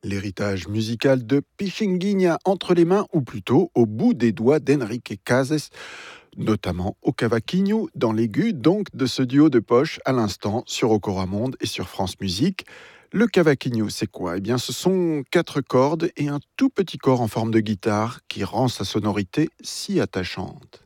L'héritage musical de Pichinguinha entre les mains, ou plutôt au bout des doigts d'Enrique Cases, notamment au cavaquinho, dans l'aigu donc de ce duo de poche à l'instant sur Okora Monde et sur France Musique. Le cavaquinho, c'est quoi? Eh bien, ce sont 4 cordes et un tout petit corps en forme de guitare qui rend sa sonorité si attachante.